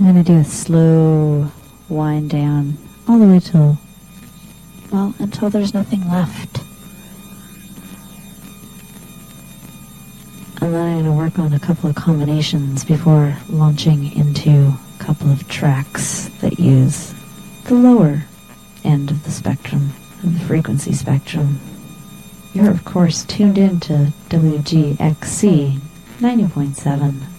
I'm going to do a slow wind down all the way till, well, until there's nothing left. And then I'm going to work on a couple of combinations before launching into a couple of tracks that use the lower end of the spectrum, of the frequency spectrum. You're, of course, tuned in to WGXC 90.7.